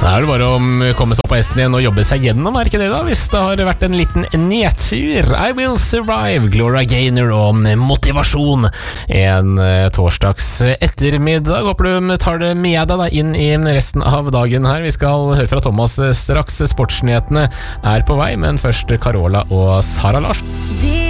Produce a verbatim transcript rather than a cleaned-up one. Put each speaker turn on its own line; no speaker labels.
Da er det bare å komme seg opp på hesten igjen og jobbe seg gjennom, er ikke det da? Hvis det har vært en liten nedtur. I Will Survive, Gloria Gaynor og motivasjon. En torsdags ettermiddag. Håper du tar det med deg da inn i resten av dagen her. Vi skal høre fra Thomas straks. Sportsnyhetene er på vei, men først Carola og Sara Larsen.